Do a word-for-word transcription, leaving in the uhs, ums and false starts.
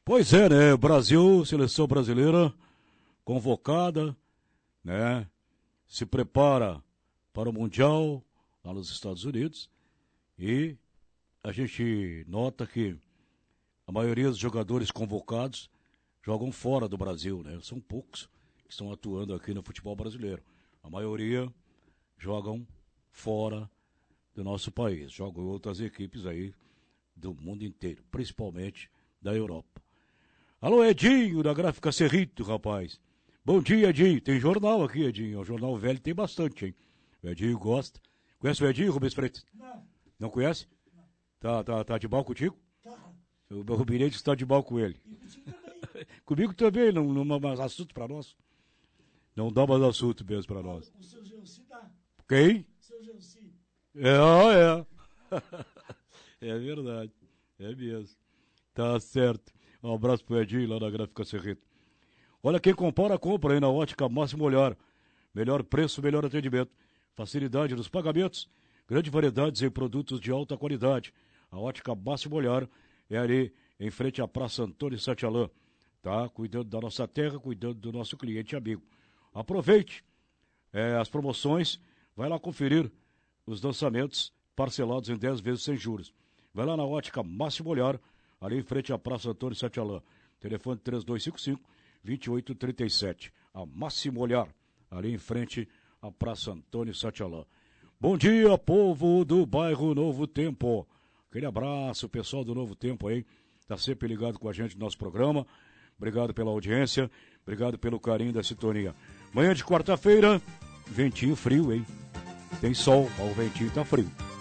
Pois é, né? Brasil, seleção brasileira, convocada, né? Se prepara para o Mundial lá nos Estados Unidos e a gente nota que a maioria dos jogadores convocados jogam fora do Brasil, né? São poucos que estão atuando aqui no futebol brasileiro. A maioria jogam fora do nosso país, jogam em outras equipes aí do mundo inteiro, principalmente da Europa. Alô, Edinho, da Gráfica Cerrito, rapaz. Bom dia, Edinho. Tem jornal aqui, Edinho. O jornal velho tem bastante, hein? O Edinho gosta. Conhece o Edinho, Rubens Freitas? Não. Não conhece? Não. Tá, tá, tá de mal contigo? Tá. O Rubinete está de mal com ele. E contigo também. Comigo também, não, não dá mais assunto pra nós. Não dá mais assunto mesmo pra nós. O seu Gelsi dá. Quem? O seu Gelsi. É, é. É verdade. É mesmo. Tá certo. Um abraço pro Edinho lá na Gráfica Cerrito. Olha, quem compara, compra aí na Ótica Máximo Olhar. Melhor preço, melhor atendimento. Facilidade nos pagamentos. Grande variedade em produtos de alta qualidade. A Ótica Máximo Olhar é ali em frente à Praça Antônio Sete Alã. Tá? Cuidando da nossa terra, cuidando do nosso cliente amigo. Aproveite é, as promoções. Vai lá conferir os lançamentos parcelados em dez vezes sem juros. Vai lá na Ótica Máximo Olhar, ali em frente à Praça Antônio Sete Alã. Telefone três dois cinco cinco, dois oito três sete. A Máximo Olhar, ali em frente à Praça Antônio Sete Alã. Bom dia, povo do bairro Novo Tempo. Aquele abraço, pessoal do Novo Tempo aí. Tá sempre ligado com a gente no nosso programa. Obrigado pela audiência. Obrigado pelo carinho da sintonia. Manhã de quarta-feira, ventinho frio, hein? Tem sol, mas o ventinho tá frio.